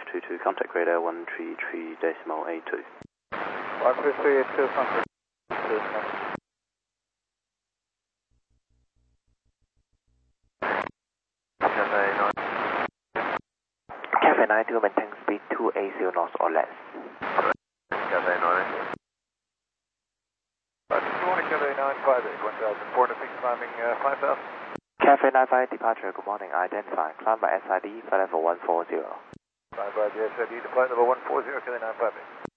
522, contact radar 133.82. 133.82, contact. Cafe 92, maintain speed 280 knots or less. Cafe 90. Good morning, Cafe 958, 1000, Port of Peak climbing 5000. Cafe 95, departure, good morning, identify, climb by SID, flight level 140. Climb by the SID to flight level 140, Cafe 958.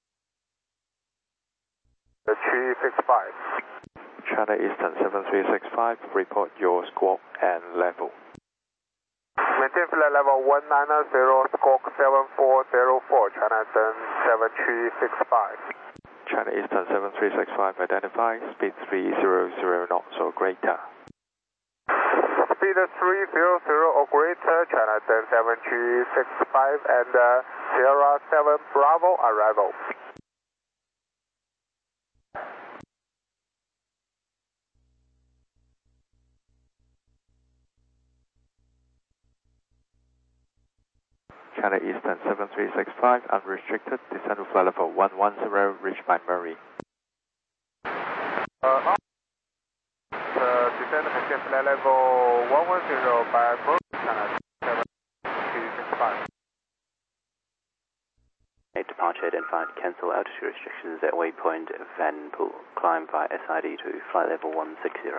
365. China Eastern 7365, report your squawk and level. Maintain flight level 190, squawk 7404, China Eastern 7365. China Eastern 7365, identify, speed 300 knots or greater. Speed 300 or greater, China Eastern 7365 and Sierra 7 Bravo arrival. China Eastern 7365, unrestricted, descend to flight level 110, reached by Murray. Descend to flight level 110 by Murray, China 7365. Departure identified, cancel altitude restrictions at waypoint Vanpool, climb by SID to flight level 160.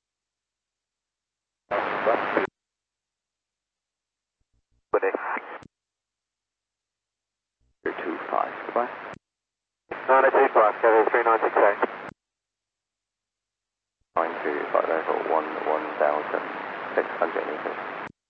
25, goodbye. 93 plus, Cafe 3968. Climb to flight level 1,600 meters.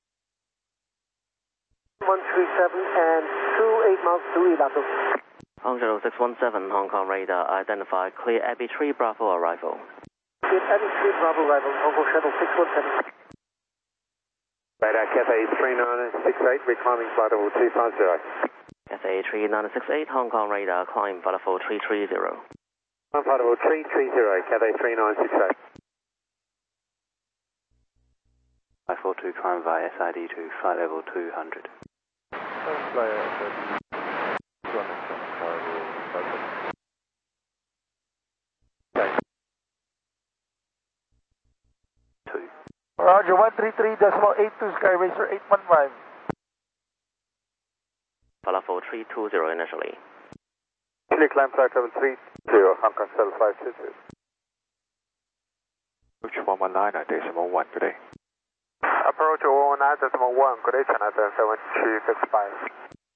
137 and 28 miles to Ilatu. Hong Kong 617, Hong Kong radar, identify, clear Abbey 3 Bravo arrival. Clear Abbey 3 Bravo arrival, Hong Kong Shuttle 617. Radar Cafe 3968, reclimbing flight level 250. Cafe 3968, Hong Kong radar, climb flight level 330. Climb flight level 330, Cafe 3968. 542, climb via SID to flight level 200. Roger, 133.82, Sky Racer 815. Flight level 320 initially. Clear climb flight level 30, Hong Kong Shuttle 522. Approach 119.1, good day. Approach 119.1, good day, China 7365.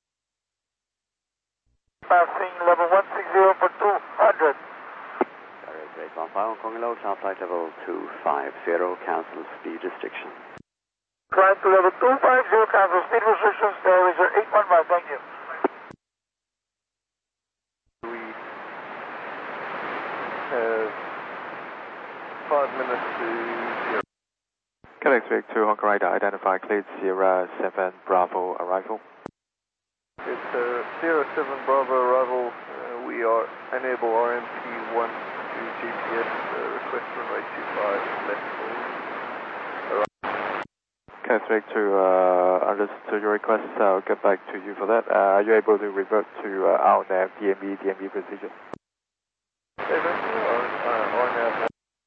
Passing level 160 for 200. Great 15, Hong Kong low, flight level 250, cancel speed restriction. Climb to level 250, cancel speed restrictions, Sky Racer 815, thank you. We have 5 minutes to 0. Galaxy Vic 2, Hong Kong radar, identify, cleared Sierra 7 Bravo arrival. It's Sierra 7 Bravo arrival. We are enable RMP1 to GPS, request runway 25 left hold. Galaxy Vic 2, understood your request, I'll get back to you for that. Are you able to revert to RNAV, DME procedure? RNAV.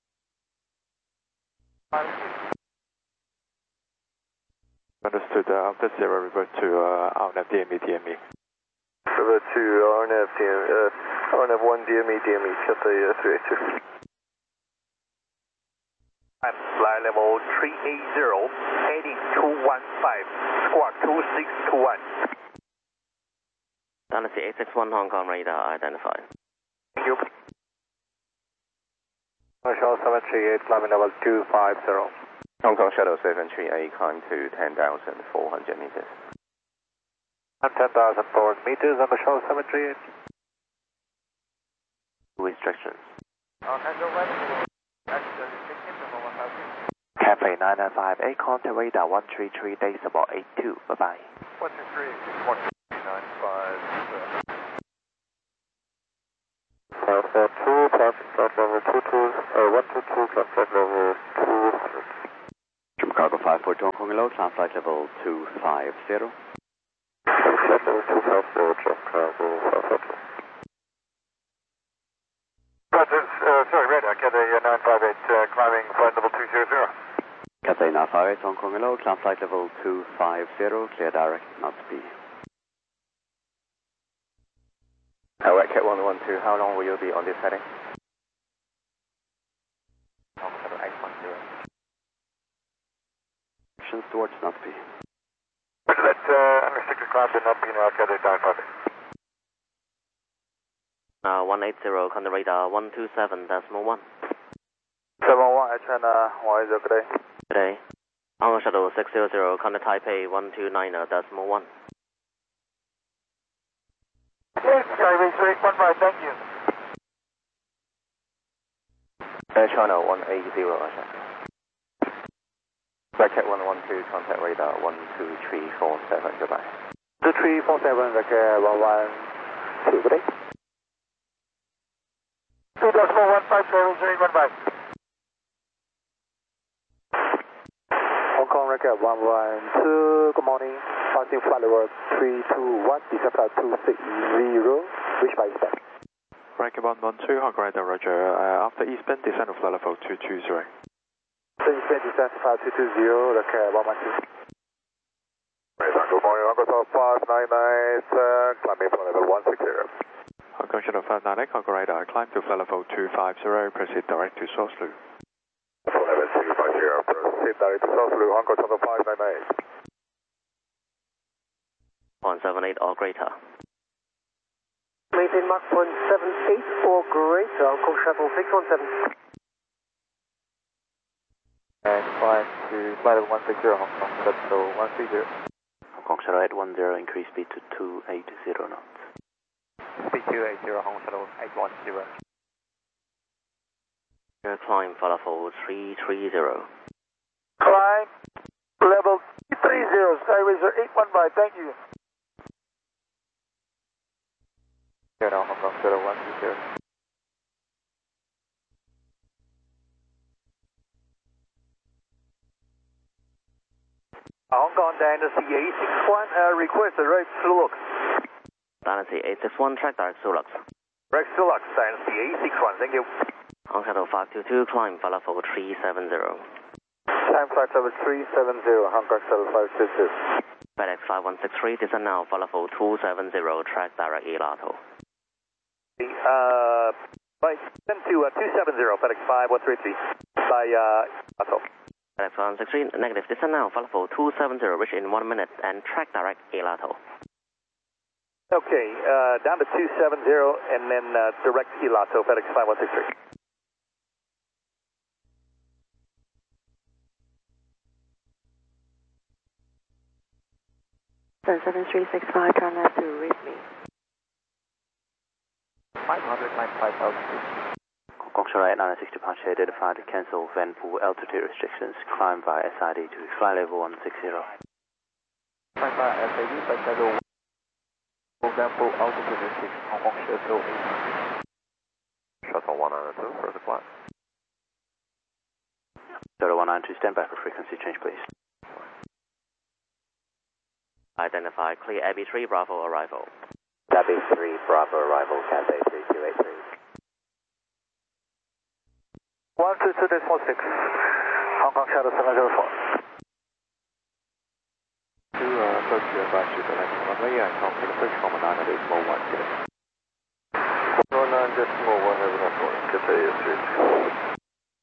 Understood, after Sierra revert to RNAV, DME. Revert to RNAV, RNAV1 DME, Cathay 382. Flight level 380, heading 215, squawk 2621. Dynasty 861, Hong Kong radar, identified. Thank you. Shuttle 738, climbing level 250. Hong Kong Shuttle 738, climb to 10,400 meters. 10,400 meters, Hong Kong Shuttle 738. Restrictions. Cafe 995, contact radar 133.82, bye-bye. 123, 195. Platform 2, platform level 122, platform level 200. Chicago 542, Hong Kong low, flight level 250. Flight level level 250, check travel 500. Sorry, radar, Cathay 958, climbing flight level 200. Cathay 958, Hong Kong hello, climb flight level 250, clear direct, not speed. Wet Cat 112, how long will you be on this heading? Actions towards not speed. Roger that, unrestricted climb to not be now, Cathay 958. 180, contact radar 127.1. 71, HN 180, good day. Good day. Hong Kong Shuttle 600, contact Taipei 129.1. Skyway 3815, thank you. Air China 180, Roger. Wet Cat 112, contact radar 12347, goodbye. 2347, Wet Cat 112, good day. 2.15, Skyway 3815. Hong Kong Record 112, good morning. Passing flight level 321, descent flight 260, reach by eastbound. Record 112, Hong Kong radar, Roger. After eastbound, descend to flight level 220. Eastbound descent flight 220, Record 112. Good morning, Hong Kong 598, climbing flight level 160. Hong Kong Shuttle 598, Hong Kong radar, climb to flight level 250, proceed direct to source loop. Flight level 250, proceed direct to source loop, Hong Kong Shuttle 598. 178 or greater. Maintain Mach 178 or greater, Hong Kong Shuttle 617. And climb to flight level 160, Hong Kong Shuttle 130. Hong Kong Shuttle 810, increase speed to 280 knots. Speed 280, Hong Kong Shuttle 810. Climb flight level 330. Climb level 330, Skyway 3815, thank you. Here now, Hong Kong Shuttle 130. Hong Kong Dynasty 861, request a Rex Sulux. Dynasty 861, track direct Sulux. Rex Sulux, Dynasty 861, thank you. Hong Kong Shuttle 522, climb flight level 370. Time flight level 370, Hong Kong Shuttle 522. FedEx 5163, descend now flight level 270, track direct Elato. Right, send to 270, FedEx 5133, by Elato. FedEx 163, negative, descend now flight level 270, reach in 1 minute, and track direct Elato. Okay, down to 270, and then direct Elato, FedEx 5163. 77365, turn left to reach me. 595,000. Hong Kong Shuttle 896 departure identified to cancel Vanpool altitude restrictions, climb via SID to flight level 160. Climb via SID, flight level 1, Vanpool altitude restrictions, Hong Kong Shuttle 8. Shuttle 192, further flight. Shuttle 192, stand by for frequency change, please. Identify clear Abbey 3 Bravo arrival. Abbey 3 Bravo arrival, Cathay 3283. 122.6, Hong Kong Shuttle 704. To approach you advise you to landing runway and come to the approach from 9.1 today. 19.1, have enough for Cathay 32.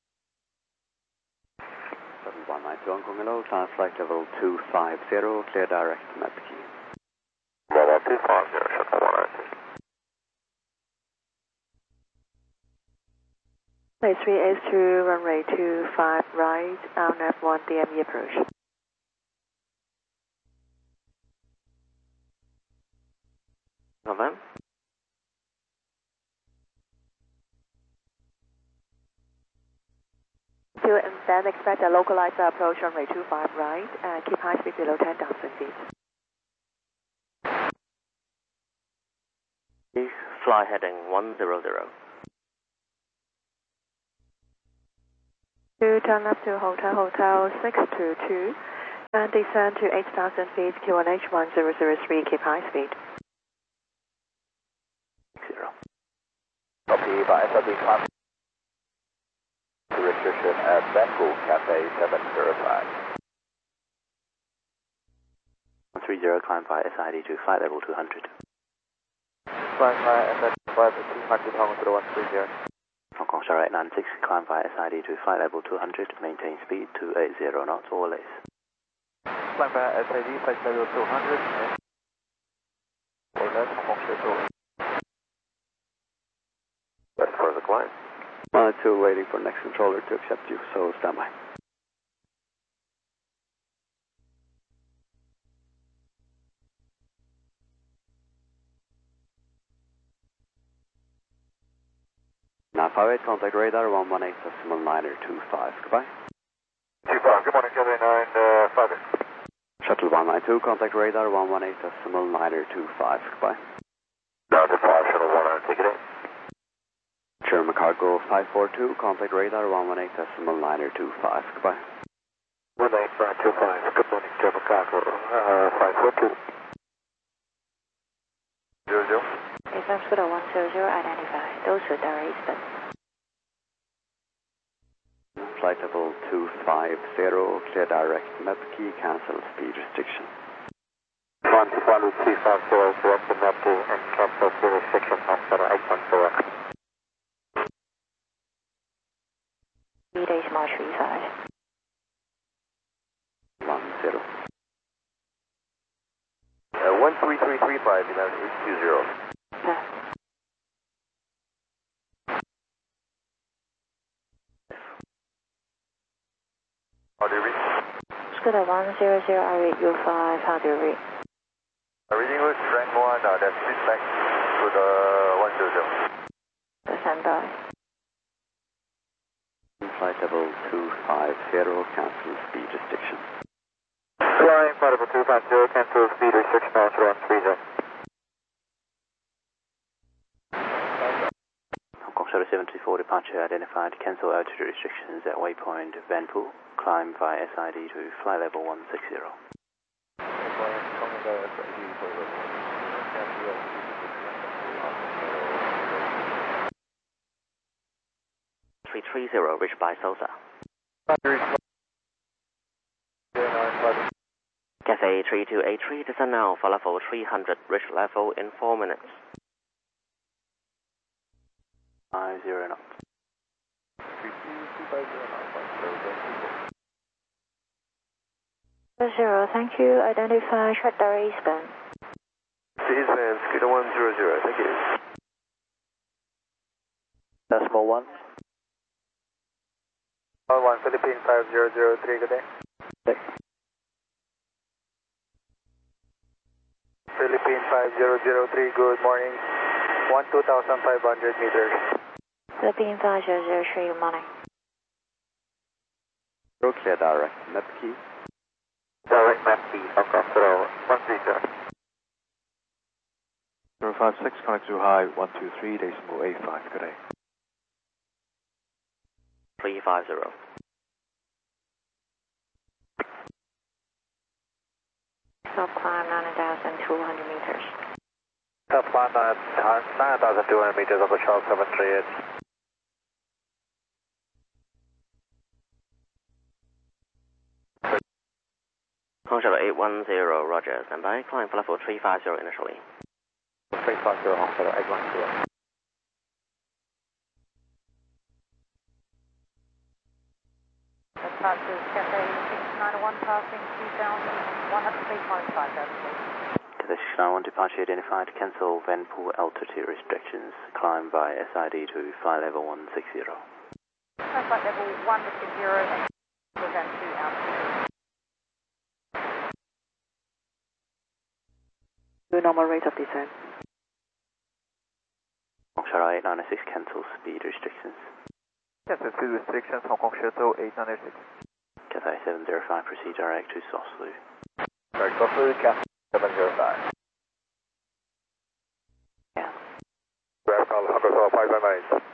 7192 Hong Kong hello, climb flight level 250, clear direct Mapiki. Level 250, Shuttle 192. Place 382, runway 25 right, RNAV 1 DME approach. Confirm. To then expect a localized approach runway 25 right, and keep high speed below 10,000 feet. Fly heading 100. To turn left to Hotel 622, And descend to 8,000 feet, QNH 1003, keep high speed. 0. Copy by SRB climb to restriction at Vanpool Cafe 705. 130, climb via SID to flight level 200. Climb by SRB 200, Hong Kong to the 130. Hong Kong Star 896, climb via SID to flight level 200, maintain speed 280 knots or less. Climb by SID, flight level 200, and or less, Hong Kong Shuttle. Ready for the climb. 102, waiting for next controller to accept you, so stand by. Now 58, contact radar 118.925, goodbye. 25, good morning, Kevin 958. Shuttle 192, contact radar 118.925, goodbye. Down to 5, Shuttle 1, take it in. German Cargo 542, contact radar 118.925, goodbye. 18525, good morning, German Cargo 542. 00. FM Scooter 100, identify. Those with direct eastbound. Flight level 250, clear direct, map key, cancel speed restriction. 12350, direct the map key and cancel speed restriction on 810. 3 days March 35. 10. 13335, 11 Pass. How do you read? Scooter 100, I read you 5, how do you read? Reading was rank 1, that's feedback to the 100. Stand by. Flight level 250, cancel speed restriction. Flying flight level 250, cancel speed restriction on 130. Hong Kong Shuttle 724 departure identified, cancel altitude restrictions at waypoint Vanpool, climb via SID to flight level 160. 330, reached by Sosa. Cafe 3283, descend now for level 300, reach level in 4 minutes. 50 knots. 0, thank you. Identify track direct eastbound. Eastbound, Scooter 100, thank you. Decimal 1. 1 Philippine 5003, good day. Philippine 5003, good morning. 12,500 meters. Philippine 5003, good morning. Clear direct, map key. Direct map key, Hong Kong Shuttle 130. 056, connect to high 123.85, good day. 350. Stop climb 9,200 meters. Top climb 9,200 meters of the Charles 738. Hong Shuttle 810, roger, stand by, climb for level 350 initially. 350, Hong Shuttle 810. Departure Cafe 691, passing 2,100 feet, 5 decimal. Cathay 691 departure identified, cancel Vanpool altitude restrictions, climb by SID to flight level 160. Flight level 160 and present to altitude. Do normal rate of descent. Hong Shuttle 896, cancel speed restrictions. Cancel speed restrictions, Hong Kong Shuttle 896. Cathay 705, proceed direct to Soslu. Direct Soslu, Cafe 705. Yeah. Grab call, Hong Kong Shuttle 599.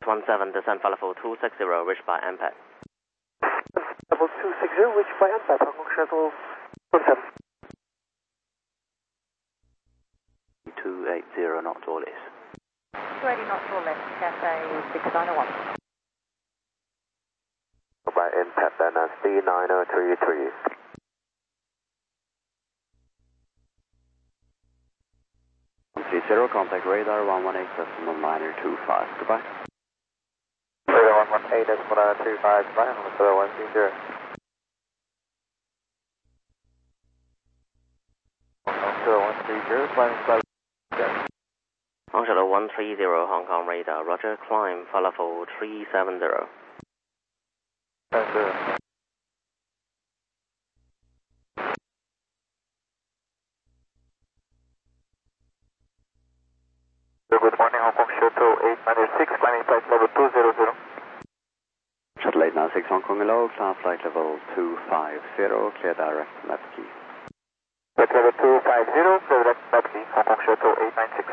617, descend for level 260, reached by MPAD. Level 260, reached by MPAD, Hong Kong Shuttle 47. 280 knots all is. 280 knots all left, Cathay 6901. By MPAD, then D9033. Contact radar 118.925. Goodbye. Radar 118.925, goodbye, 130. 130, climbing flight. Hong Shuttle 130, Hong Kong radar, roger, climb for level 370. Good morning, Hong Kong Shuttle 896, climbing flight level 200. Shuttle 896 Hong Kong hello, climb flight level 250, clear direct left key. Flight level 250, clear direct left key, Hong Kong Shuttle 896.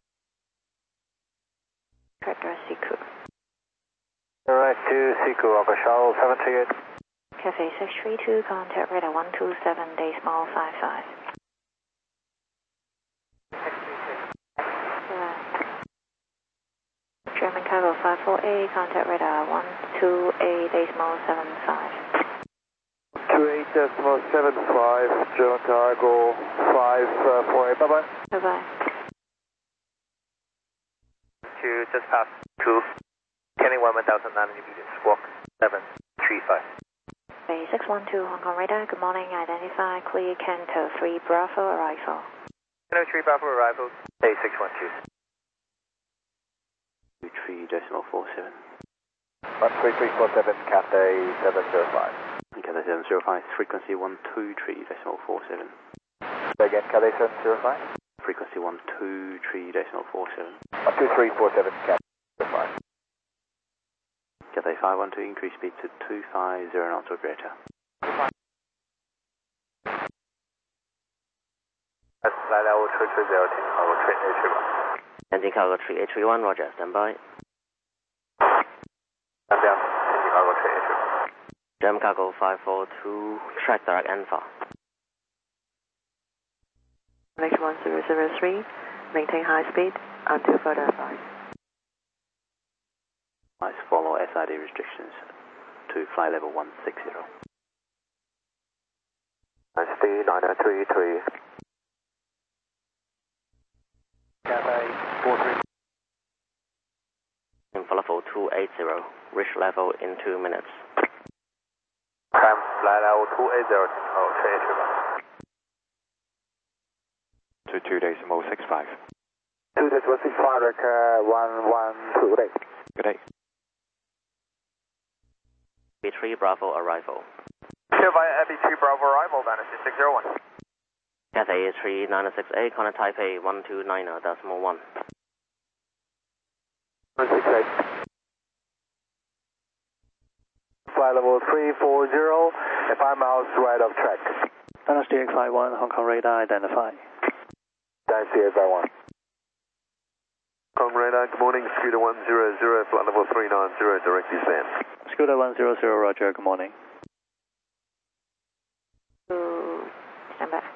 Vector Siku. Direct to Siku, Hong Kong Shuttle 738. Cafe 632, contact radar 127, decimal 55. German cargo 548, contact radar 128, decimal 75. 28.75, German cargo 548, bye-bye. Bye-bye. To just past 2, Kenny 1,900 meters, squawk 735. Bay 612, Hong Kong radar, good morning, identify, clear, Canto 3, Bravo, arrival. Canto 3, Bravo, arrival, Bay 612. 3.47. 13347, Cathay 705. Cathay 705, frequency 123.47. Again, Cathay 705. Frequency 123.47. 12347, Cathay 705. Cathay 512, increase speed to 250 knots or greater. That's flight level 230, cargo train A31. Engine cargo 3831, roger, stand by. Stand down, engine cargo train A31. German cargo 542, track direct N4. H1003, maintain high speed until further advice. Please follow SID restrictions to flight level 160. D9033. Cathay 43. For level 280, reach level in 2 minutes. Climb flight level 280, cargo train A31. 22.65. 2.65, Rick 112, good day. Good day. B3 Bravo arrival. Here via B3 Bravo arrival, Dynasty 601. Cathay 3968, contact Taipei 129.1. 168. Flight level 340, and 5 miles right of track. Dynasty X51, Hong Kong radar, identify. Dynasty X51. Hong Kong radar, good morning, Scooter 100, flight level 390, direct descent. Scooter 100, roger, good morning. Stand by.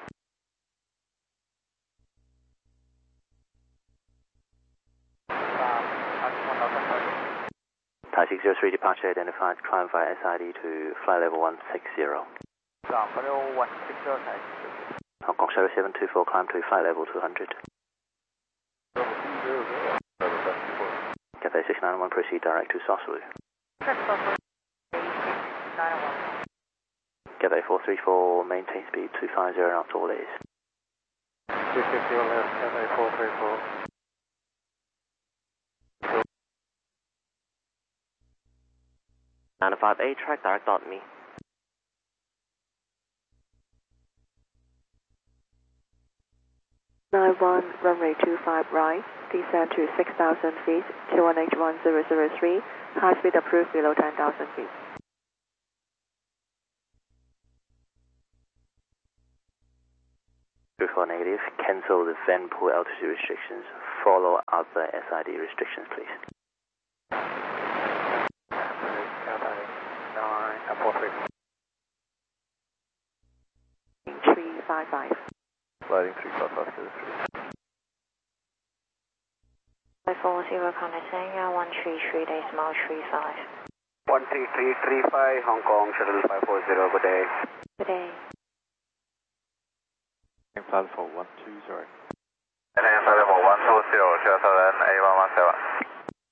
Thai 603 departure identified, climb via SID to flight level 160. Hong Kong Shuttle 724, climb to flight level 200. Cathay 691, proceed direct to Sosulu. Cathay 434, maintain speed 250 knots all days. 250 left, Cathay 434. And 58, track direct dot me. Runway 25 right, descend to 6,000 feet, 21H1003, high speed approved below 10,000 feet. For native, cancel the Vanpool altitude restrictions, follow other SID restrictions please. 355. Sliding 35503. 540 connecting 133.35. 13335 Hong Kong Shuttle 540, good day. Good day. Flight level 120. Flight level 120, Shuttle A117.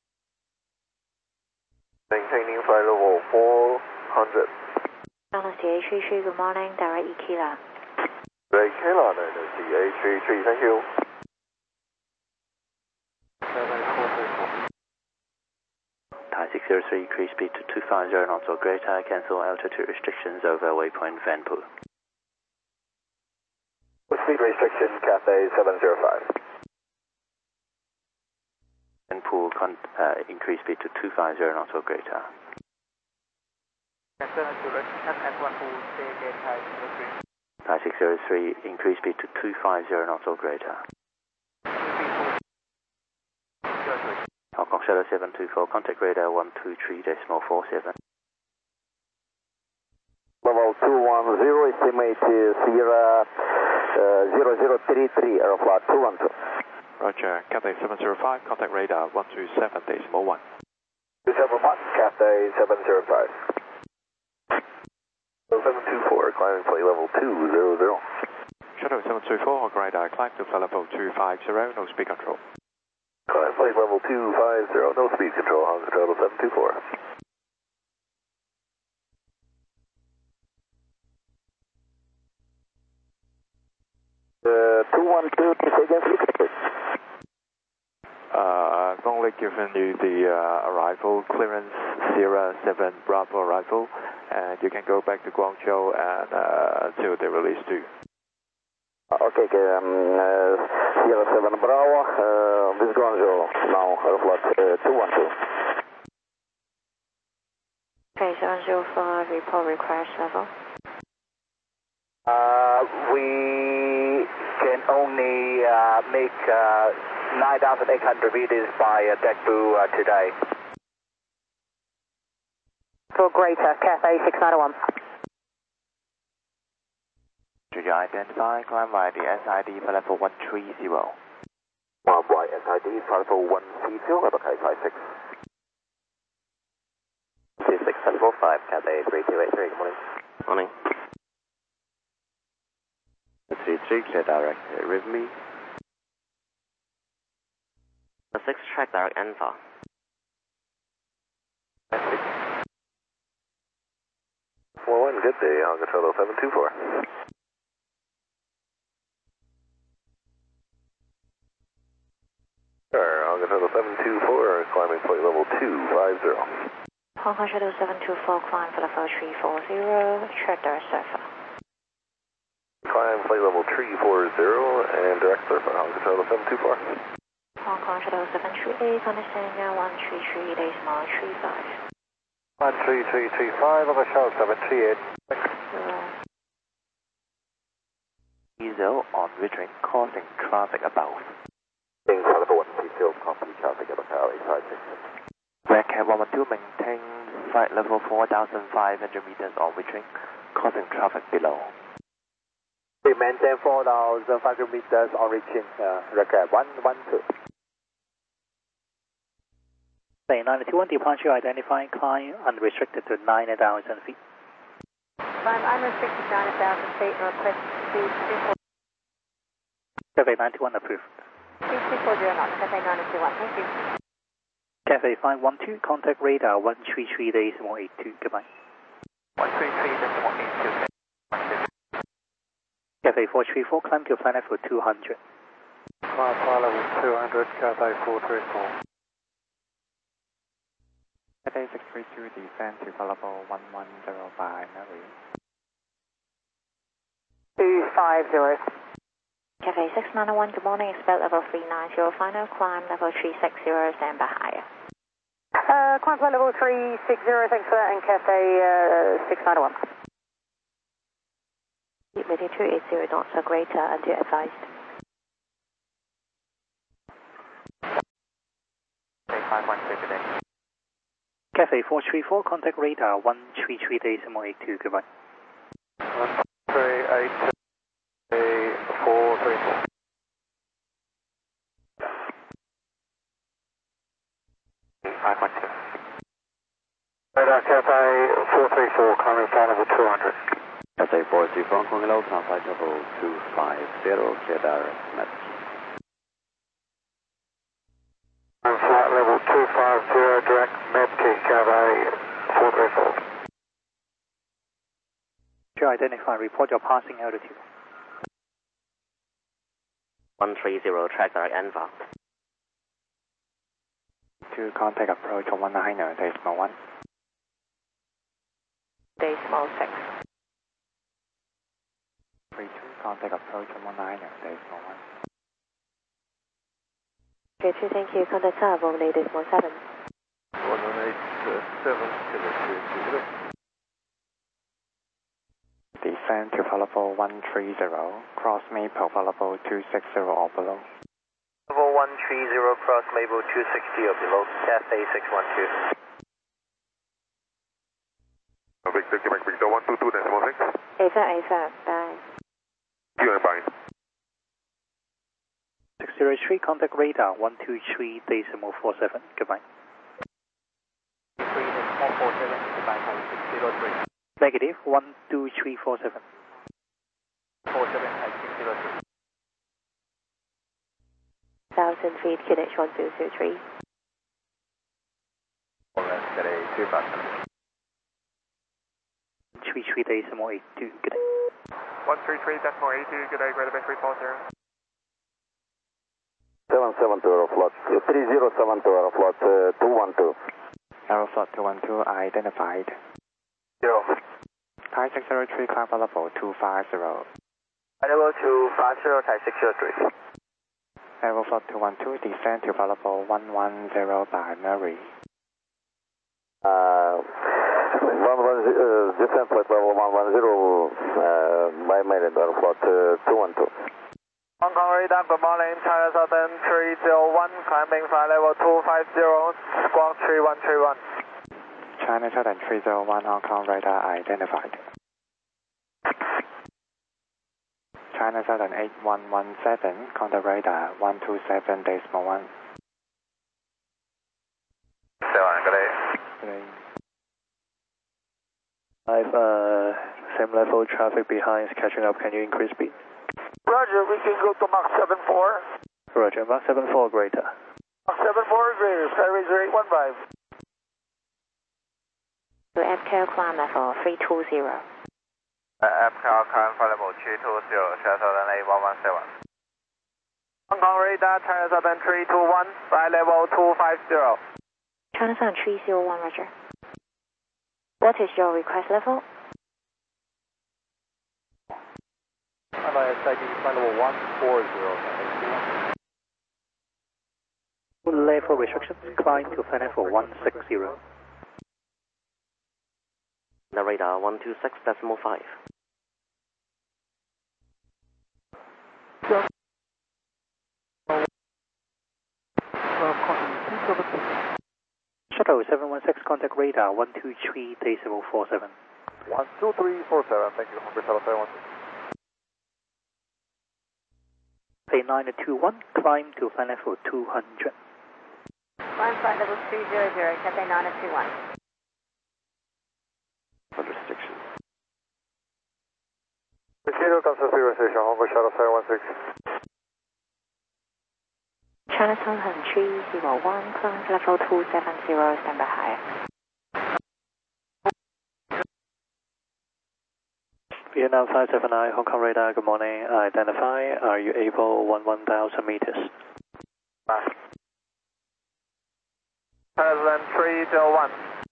Maintaining flight level 400. Dynasty A33, good morning, direct Ikila. Direct Ikila, Dynasty A33, thank you. Thai 603, increase speed to 250 knots or greater, cancel altitude restrictions over waypoint Vanpool. Speed restriction, Cathay 705. Vanpool, increase speed to 250 knots or greater. Cancel direction at 1 pool, stay again, Thai 603. Thai 603, increase speed to 250 knots or greater. Hong Kong Shuttle 724, contact radar 123.47. Level 210, estimate Sierra 0033, Aeroflot 212. Roger, Cathay 705, contact radar 127.1. 271, Cathay 705. 724, climbing plane level 200. Shuttle 724, contact radar, climb to flight level 250, no speed control. Climb plane level 250, no speed control, Hong Kong Shuttle 724. Uh, 212, please. Only given you the arrival clearance Sierra 7 Bravo arrival, and you can go back to Guangzhou and until they release 2. Okay, Sierra 7 Bravo, this is Guangzhou, now Aeroflot 212. Okay, 705, report request level. We can only make 9,800 meters by Daegu today. For greater, Cathay 691. Should you identify, climb by the SID for level 130. Climb by SID for level 130, okay, 56. 26745, Cathay 3283, good morning. Morning. 33, clear direct, with me. 6 track direct Alpha. Well, one good day, Hong Kong Shuttle 724. Hong Kong Shuttle 724, climbing plane level 250. Hong Kong Shuttle 724, climb for level 340, track direct surfer. Climb plane level 340 and direct surfer, Hong Kong Shuttle 724. Hong Kong Shuttle 738, understand 133.35. 13335, Hong Kong Shuttle 738. Diesel on return, causing traffic above. Flight level 130, copy traffic at Macau 856. Red Cat 112, maintain flight level 4,500 meters on return, causing traffic below. We maintain 4,500 meters on reaching Red Cat 112. Say 921, departure identifying, climb unrestricted to 9,000 feet. Climb unrestricted 9,000 feet and request speed 240. Cathay 91 approved. Speed 240 knots, Cathay 921, thank you. Cathay 512, contact radar 133.82, goodbye. 133.82. Cathay 434, climb to flight level 200. Climb flight level 200, Cathay 434. Cathay 632, descend to flight level 110 by Mary. 250. Cathay 691, good morning, expect level 390, final climb level 360, stand by higher. Climb flight level 360, thanks for that, and Cathay 691. Ready 280 knots or greater until advised. Cathay 516 today. Cathay 434, contact radar 133.82, goodbye. 138, 512. Radar Cafe 434, climbing flight level 200. Cathay 434, Hong Kong Low, climb flight level 250, clear direct met. Climb flight level 250, direct Metki, Cafe 434. To identify, report your passing altitude. 130, track direct Enva. To contact approach 19, decimal 1. Decimal 6. 32, contact approach 19, decimal 1. Okay, 2, thank you. Contact tower, Romney decimal 7. 187, Quebec 220. Descend to Falafel 130, cross Maple Falafel 260 or below. Level 130, cross Maple 260 or below, Cathay 612. Victor, Quebec, Victor 122, decimal 6. AFAB, bye. You bye. 603, contact radar 123 decimal 47. Goodbye. 3 decimal 47, goodbye, 603. Negative 12347. 47, 603. 1000 feet, QNH 1223. Alright, Cathay 257. 33 decimal 82. Good day. 133 decimal 82, good day, Greater Bay 340. 772 Aeroflot, 3072 Aeroflot 212. Aeroflot 212 identified. 0. Thai 603, climb level 250. Level 250, Thai 603. Aeroflot 212, descend to level 110 by Murray. Descent flight level 110 by Murray, Aeroflot 212. Hong Kong radar, good morning, China Southern 301, climbing flight level 250, squawk 3131. China Southern 301, Hong Kong radar identified. China Southern 8117, contact radar 127 decimal 1. 7, good day. Good day. I've same level traffic behind is catching up. Can you increase speed? Roger, we can go to Mach 74. Roger, Mach 74 greater. Mach 74 greater, Skyracer 815. To FKL climb level 320. FKL climb flight level 320, China Southern 8117. Hong Kong radar, China Southern 321, flight level 250. China Southern 301, Roger. What is your request level? SID flight level 140. Level restrictions, climb to flight level 160. The radar 126 decimal 5. Shuttle 716, contact radar 123 decimal 47. 12347, thank you, Hong Kong Shuttle 716. Say 921, climb to flight level 200. Climb flight level 200, Cathay 921. For restriction. Zero Council 0 Station, Hong Kong Shuttle 716. China Southern 301, climb level 270, stand by higher. Vietnam 579, Hong Kong radar, good morning. Identify, are you able 1000 meters? President 301.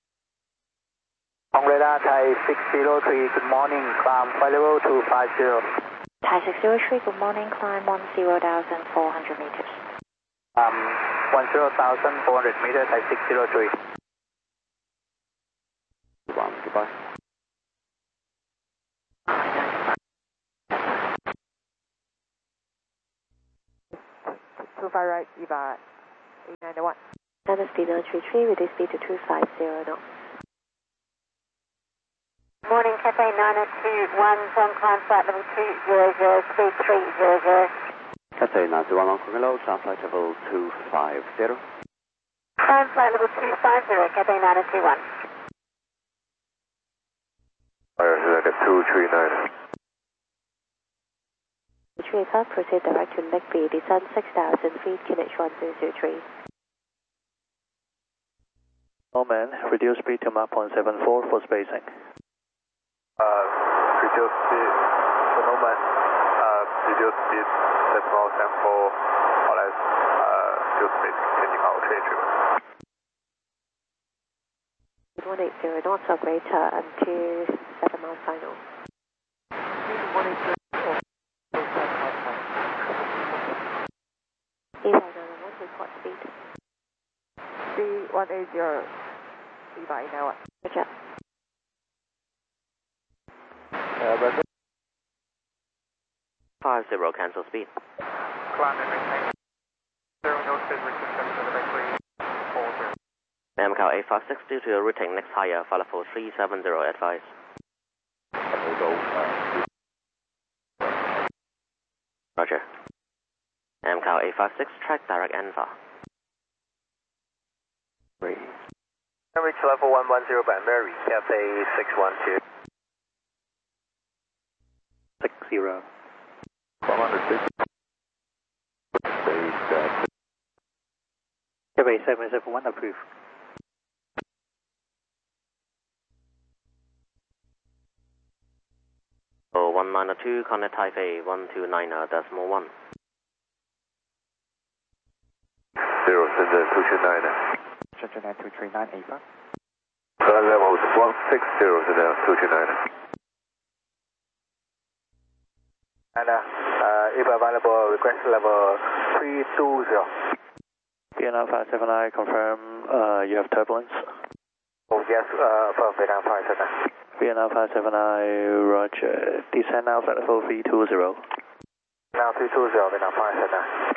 Hong radar, Thai 603, good morning, climb flight level 250. Thai 603, good morning, climb 10,400 meters. 10,400 meters, Thai 603. Goodbye. Too far right, EVA 891. Southern speed 033, with speed to 250 knots. Morning, Cathay 921, on climb flight level 200, speed 300. Cathay 921, Hong Kong Low, climb flight level 250. Climb flight level 250, Cathay 921. Fire Zeta 239. Retriever, proceed direct to Nickby, descend 6,000 feet, QNH 1003. Norman, reduce speed to Mach 0.74 for spacing. Reduce speed, for Norman, reduce speed, decimal 74, or less, reduce speed, changing our trade retriever. 180 knots or greater until 7 miles final. 180. Report speed. 3180. Levi now. Roger. Roger. 50 cancel speed. Climb and maintain. 0 no speed restriction to the back 340. MCAL 856 due to routing next higher, follow for 370 advice. Roger. MCAL 856, track direct Alpha. Reach level 110 by Mary, Cathay 612. 60. 106. Cathay 771 approved. Oh, 192, connect Taipei 129.1. 0, send 229. Shenzhen 239 Ava. Level 160, send 229. And if available, request level 320. Vietnam 579, confirm you have turbulence. Oh, yes, above Vietnam 579. Vietnam 579, roger. Descend now, flight level 320. Now 320, Vietnam 579.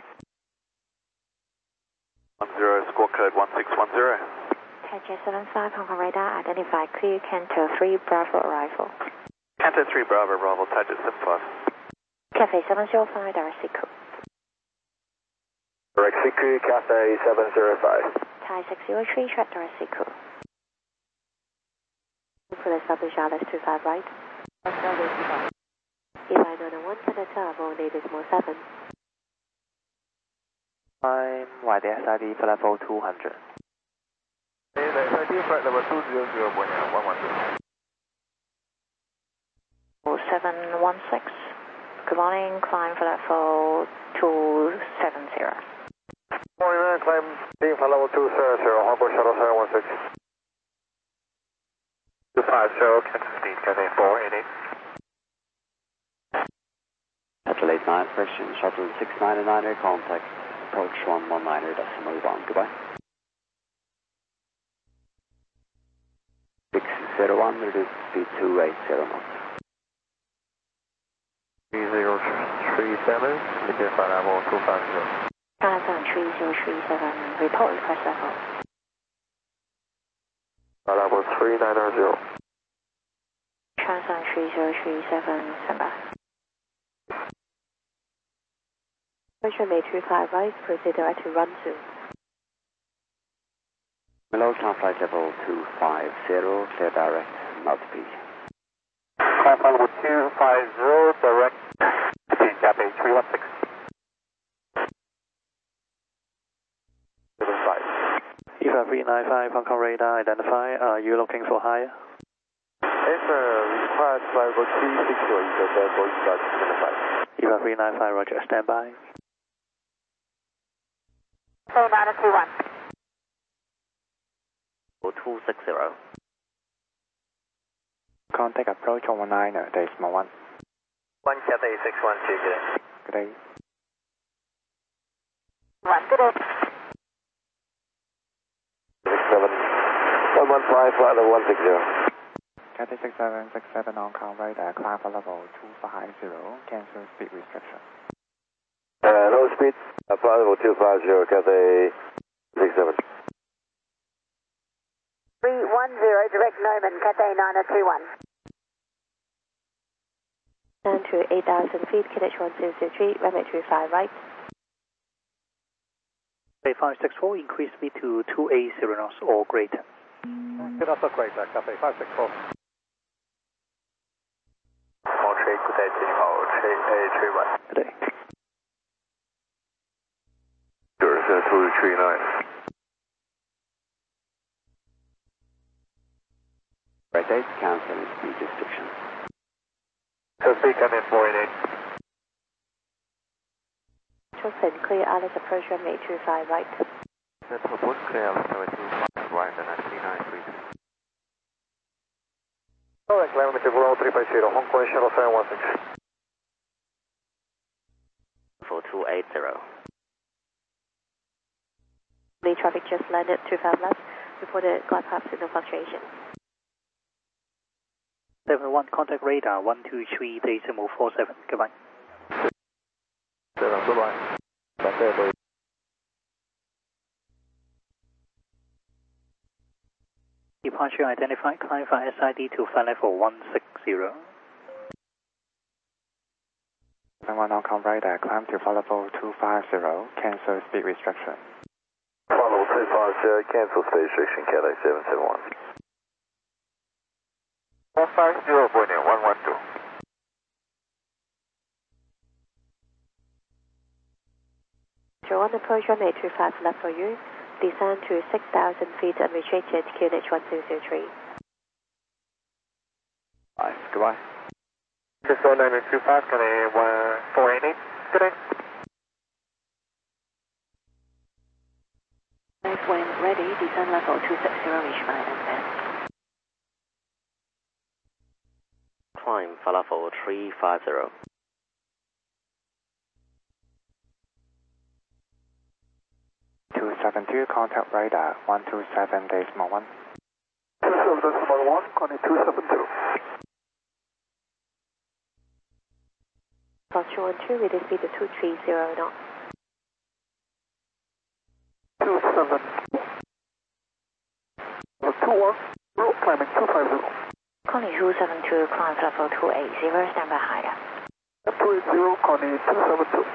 10, squawk code 1610. Cathay 75, Hong Kong radar, identify clear, Canto 3, Bravo arrival. Canto 3, Bravo, Bravo, Tajet 75. Cathay 705, direct Siku. Direct Siku, Cathay 705. Thai 603, track direct Siku. Full establish RS 25 right. Eli 901, Senator, Volney Decimal 7. Climb YDSID for level 200. SID flight level 200, Buena 112. 0716. Good morning, climb for level 270. Morning, climb for level 270, Hong Kong Shuttle 716. 250, cancel speed, Cathay 488. Adelaide 9, question, shuttle 699, contact, approach 119.1, goodbye. 601, reduce speed 280 knots. 3037, begin flight level 250. Amazon 3037, report request level. Flight level 3990. Transon 3037, stand by. Question May 25 right, proceed direct to run soon. Below climb flight level 250, clear direct, multi-P. Climb flight level 250, direct, speed Cathay 316. 75. EVA 395, Hong Kong radar, identify. Are you looking for higher? Yes, sir. Required flight level 360 is the therefore start 75. EVA 395, roger, stand by. Cathay 921. 260. Contact approach 119, decimal 1. 1 Cathay 612, Good day. 1, good day. 67. 115, flight level 160. Cathay 6767 Hong Kong radar, climb for level 250, cancel speed restriction. Low speed, flight level 250, Cathay 67. 310, direct Norman, Cathay 9021. Down to 8,000 feet, QNH 1003, runway 25 right. Cafe 564, increase speed to 280 knots or greater. Good up or greater, Cafe 564. Montreal, good day, 请好 A31。 Good day. 239. Right 8, cancelling speed restrictions. Speed coming 488. Chilton, clear Alice approach runway 25 right. The proposed clear Alice runway 25 right and 39 please. Alright, climb with 350, Hong Kong Shuttle 716. For 280. The traffic just landed 25 left. Reported glide path signal fluctuation. 71, contact radar 123.47. Goodbye. 7, goodbye. Departure identified, climb via SID to flight level 160. 71 Hong Kong radar, climb to flight level 250, cancel speed restriction. Follow 250, cancel speed restriction, Cathay 771. 150.112. On approach runway 25 left for you. Descend to 6,000 feet unrestricted, QNH 1203. Alright, goodbye. Just 0925, can I 488? Good day. When ready, descend level 260, reach by and Climb Falafel 350. 272, contact radar 127.1. 27.1, calling 272. Culture 12 with a speed of 230 knots. 27. 210, climbing 250. Calling 272, climb level 280, stand by higher. 280, calling 272.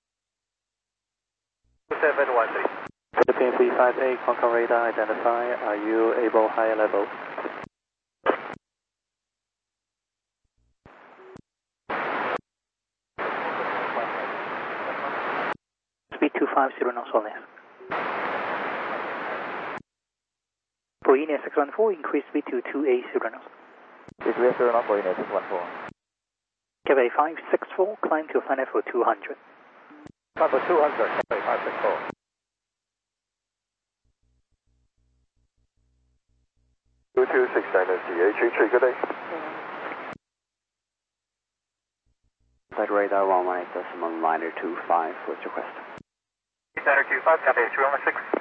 2713. Philippine 358, Hong Kong radar identify. Are you able higher level? Speed 250 knots or less. For India 614, increase speed to 280 knots. Speed 280 knots for India 614. Cafe 564, climb to flight level 200. Level 200, Cafe 564. 2269 good day. Flight radar 11.925, what's your request? Center 25, Cafe 316.